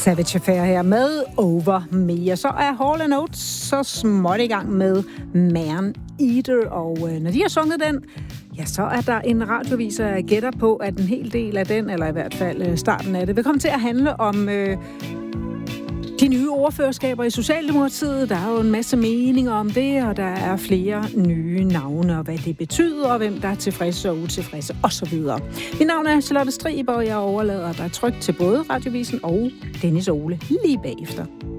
Savage Affair her med Over Me. Og så er Hall & Oates så småt i gang med Man Eater. Og når de har sunget den, ja, så er der en radioviser, der gætter på, at en hel del af den, eller i hvert fald starten af det, vil komme til at handle om de nye ordførerskaber i Socialdemokratiet. Der er jo en masse meninger om det, og der er flere nye navne, og hvad det betyder, og hvem der er tilfredse og utilfredse, osv. Mit navn er Charlotte Striber, og jeg overlader dig trygt til både radiovisen og Dennis Ole lige bagefter.